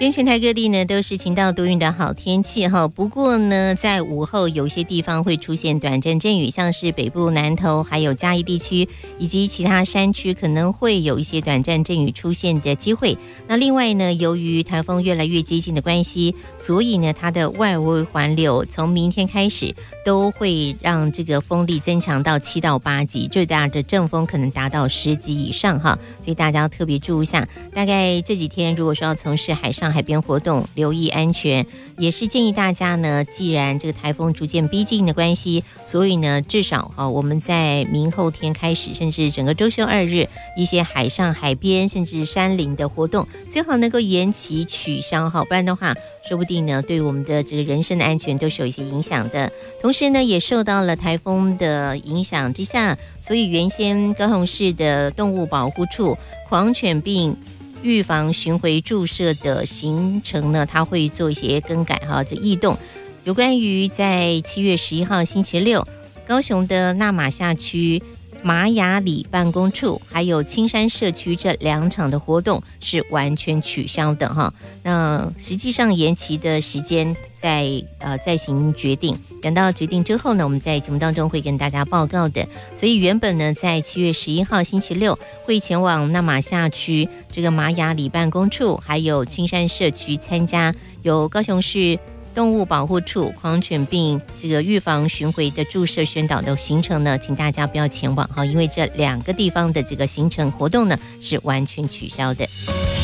今天全台各地呢都是晴到多云的好天气哈，不过呢，在午后有些地方会出现短暂阵雨，像是北部南投、还有嘉义地区以及其他山区可能会有一些短暂阵雨出现的机会。那另外呢，由于台风越来越接近的关系，所以呢，它的外围环流从明天开始都会让这个风力增强到7到8级，最大的阵风可能达到10级以上哈，所以大家要特别注意一下。大概这几天如果说要从事海上海边活动，留意安全，也是建议大家呢，既然这个台风逐渐逼近的关系，所以呢，至少我们在明后天开始，甚至整个周休2日，一些海上海边甚至山林的活动，最好能够延期取消哈，不然的话，说不定呢，对我们的这个人身的安全都是有一些影响的。同时呢，也受到了台风的影响之下，所以原先高雄市的动物保护处狂犬病预防巡回注射的行程呢，它会做一些更改哈，这异动。有关于在7月11号星期六，高雄的那玛夏区玛雅里办公处还有青山社区这2场的活动是完全取消的哈。那实际上延期的时间再行决定，等到决定之后呢，我们在节目当中会跟大家报告的。所以原本呢，在7月11号星期六会前往那玛夏区这个玛雅里办公处还有青山社区参加由高雄市动物保护处狂犬病这个预防巡回的注射宣导的行程呢，请大家不要前往哈，因为这2个地方的这个行程活动呢是完全取消的。